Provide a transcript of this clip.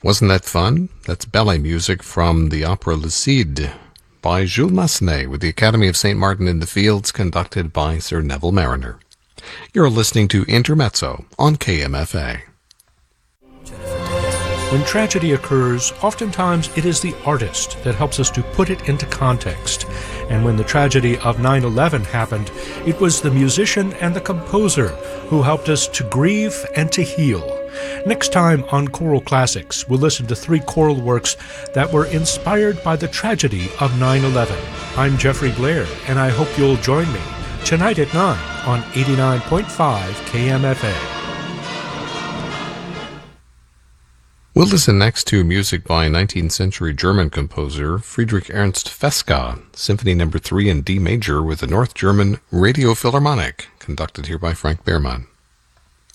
Wasn't that fun? That's ballet music from the opera Le Cid by Jules Massenet with the Academy of St. Martin in the Fields, conducted by Sir Neville Mariner. You're listening to Intermezzo on KMFA. When tragedy occurs, oftentimes it is the artist that helps us to put it into context. And when the tragedy of 9/11 happened, it was the musician and the composer who helped us to grieve and to heal. Next time on Choral Classics, we'll listen to 3 choral works that were inspired by the tragedy of 9/11. I'm Jeffrey Blair, and I hope you'll join me tonight at 9 on 89.5 KMFA. We'll listen next to music by 19th century German composer Friedrich Ernst Fesca, Symphony No. 3 in D major with the North German Radio Philharmonic, conducted here by Frank Behrman.